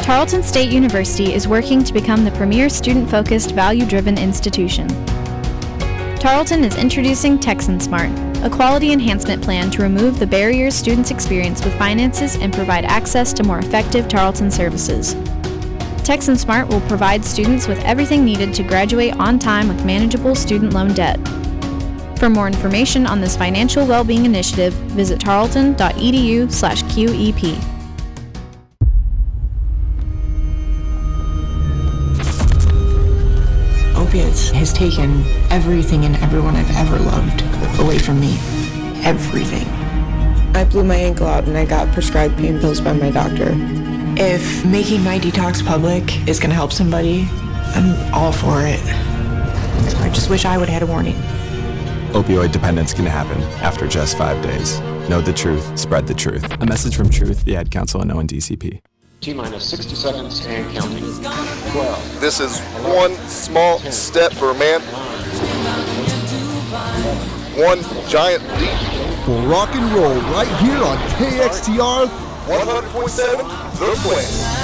Tarleton State University is working to become the premier student-focused, value-driven institution. Tarleton is introducing Texan Smart, a quality enhancement plan to remove the barriers students experience with finances and provide access to more effective Tarleton services. Texan Smart will provide students with everything needed to graduate on time with manageable student loan debt. For more information on this financial well-being initiative, visit tarleton.edu/QEP. Opiates has taken everything and everyone I've ever loved away from me. Everything. I blew my ankle out and I got prescribed pain pills by my doctor. If making my detox public is gonna help somebody, I'm all for it. I just wish I would have had a warning. Opioid dependence can happen after just 5 days. Know the truth, spread the truth. A message from Truth, the Ad Council, and ONDCP. T-minus 60 seconds and counting. 12. This is one small step for a man, one giant leap for rock and roll right here on KXTR 100.7 The Plan.